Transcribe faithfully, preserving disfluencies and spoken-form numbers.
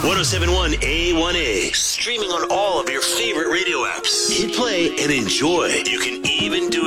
ten seventy-one A one A. Streaming on all of your favorite radio apps. Hit play and enjoy. You can even do